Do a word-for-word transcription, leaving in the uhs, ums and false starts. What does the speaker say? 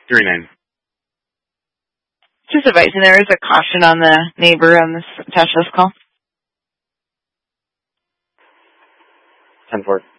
Three nine. Just advising there is a caution on the neighbor on this attached to this call. Ten four.